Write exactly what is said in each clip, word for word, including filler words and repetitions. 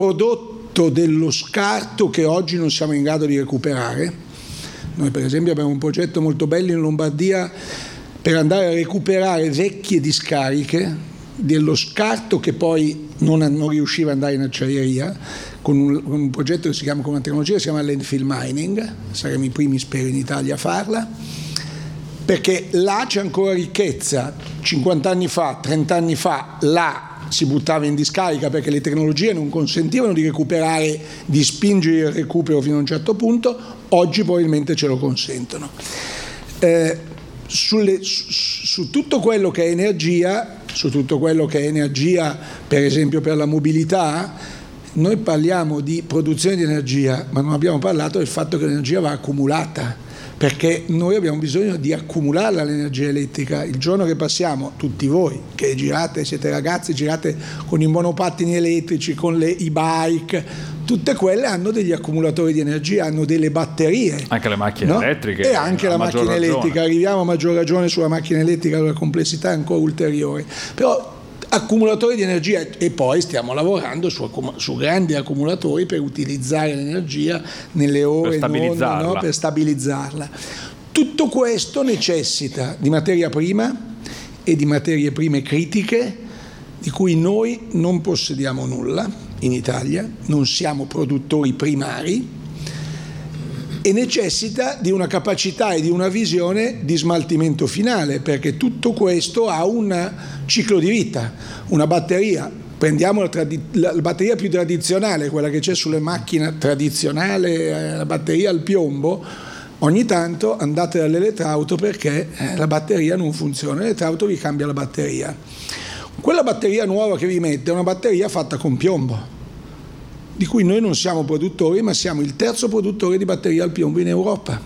prodotto dello scarto che oggi non siamo in grado di recuperare. Noi per esempio abbiamo un progetto molto bello in Lombardia per andare a recuperare vecchie discariche dello scarto che poi non, non riusciva ad andare in acciaieria, con un, con un progetto che si chiama, con una tecnologia che si chiama landfill mining. Saremo i primi, spero, in Italia a farla, perché là c'è ancora ricchezza. cinquanta anni fa, trenta anni fa, là si buttava in discarica perché le tecnologie non consentivano di recuperare, di spingere il recupero fino a un certo punto. Oggi probabilmente ce lo consentono. Eh, sulle, su, su tutto quello che è energia, su tutto quello che è energia, per esempio per la mobilità, noi parliamo di produzione di energia, ma non abbiamo parlato del fatto che l'energia va accumulata, perché noi abbiamo bisogno di accumularla l'energia elettrica. Il giorno che passiamo, tutti voi che girate, siete ragazzi, girate con i monopattini elettrici, con le e-bike, tutte quelle hanno degli accumulatori di energia, hanno delle batterie. Anche le macchine no? elettriche. E anche la macchina ragione. elettrica, arriviamo a maggior ragione sulla macchina elettrica, dove la complessità è ancora ulteriore. Però accumulatori di energia, e poi stiamo lavorando su, su grandi accumulatori per utilizzare l'energia nelle ore per stabilizzarla. Non, no? per stabilizzarla. Tutto questo necessita di materia prima e di materie prime critiche di cui noi non possediamo nulla in Italia, non siamo produttori primari, e necessita di una capacità e di una visione di smaltimento finale, perché tutto questo ha un ciclo di vita. Una batteria, prendiamo la, tradi- la batteria più tradizionale, quella che c'è sulle macchine tradizionali, eh, la batteria al piombo, ogni tanto andate dall'elettrauto perché eh, la batteria non funziona, l'elettrauto vi cambia la batteria. Quella batteria nuova che vi mette è una batteria fatta con piombo, di cui noi non siamo produttori, ma siamo il terzo produttore di batteria al piombo in Europa.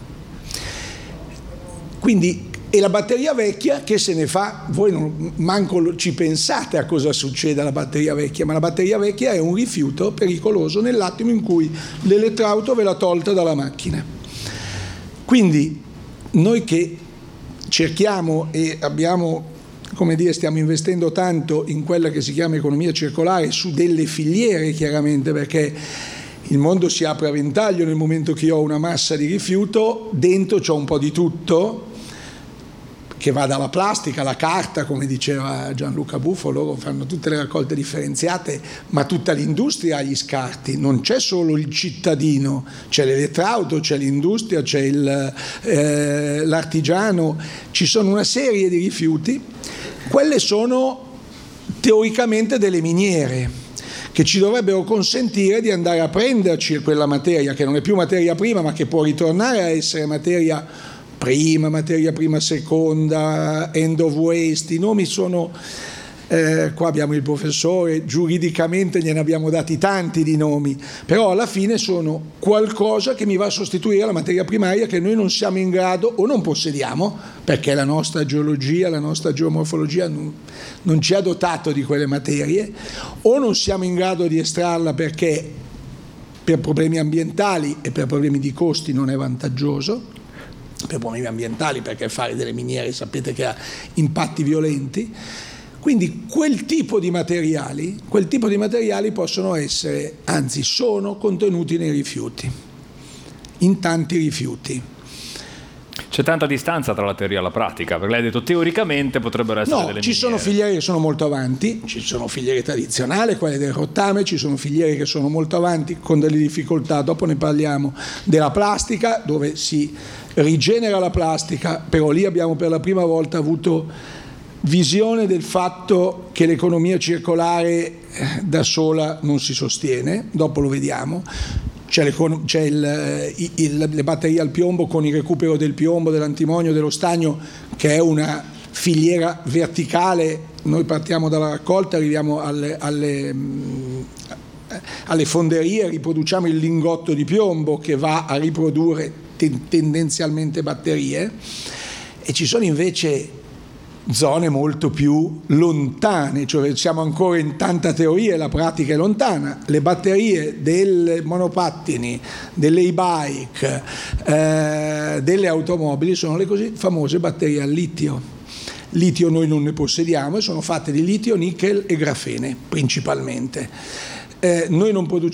Quindi, e la batteria vecchia che se ne fa? Voi non, manco ci pensate a cosa succede alla batteria vecchia, ma la batteria vecchia è un rifiuto pericoloso nell'attimo in cui l'elettrauto ve l'ha tolta dalla macchina. Quindi noi che cerchiamo e abbiamo, come dire, stiamo investendo tanto in quella che si chiama economia circolare, su delle filiere chiaramente, perché il mondo si apre a ventaglio nel momento che io ho una massa di rifiuto, dentro c'ho un po' di tutto, che va dalla plastica alla carta, come diceva Gianluca Buffo, loro fanno tutte le raccolte differenziate, ma tutta l'industria ha gli scarti, non c'è solo il cittadino, c'è l'elettrauto, c'è l'industria, c'è il, eh, l'artigiano, ci sono una serie di rifiuti. Quelle sono teoricamente delle miniere che ci dovrebbero consentire di andare a prenderci quella materia che non è più materia prima, ma che può ritornare a essere materia prima, materia prima seconda, end of waste. I nomi sono, eh, qua abbiamo il professore, giuridicamente gliene abbiamo dati tanti di nomi, però alla fine sono qualcosa che mi va a sostituire la materia primaria che noi non siamo in grado o non possediamo, perché la nostra geologia, la nostra geomorfologia non, non ci ha dotato di quelle materie, o non siamo in grado di estrarla perché per problemi ambientali e per problemi di costi non è vantaggioso, per problemi ambientali perché fare delle miniere sapete che ha impatti violenti. Quindi quel tipo di materiali, quel tipo di materiali possono essere, anzi sono contenuti nei rifiuti, in tanti rifiuti. C'è tanta distanza tra la teoria e la pratica, perché lei ha detto teoricamente potrebbero essere no, delle ci miniere. Sono filiere che sono molto avanti, ci sono filiere tradizionali, quelle del rottame, ci sono filiere che sono molto avanti con delle difficoltà, dopo ne parliamo, della plastica, dove si rigenera la plastica, però lì abbiamo per la prima volta avuto visione del fatto che l'economia circolare da sola non si sostiene, dopo lo vediamo. C'è, c'è il, il, le batterie al piombo con il recupero del piombo, dell'antimonio, dello stagno, che è una filiera verticale. Noi partiamo dalla raccolta, arriviamo alle, alle, alle fonderie, riproduciamo il lingotto di piombo che va a riprodurre ten, tendenzialmente batterie, e ci sono invece zone molto più lontane, cioè siamo ancora in tanta teoria e la pratica è lontana. Le batterie dei monopattini, delle e-bike, eh, delle automobili sono le così famose batterie al litio. Litio noi non ne possediamo e sono fatte di litio, nickel e grafene principalmente. eh, noi non produciamo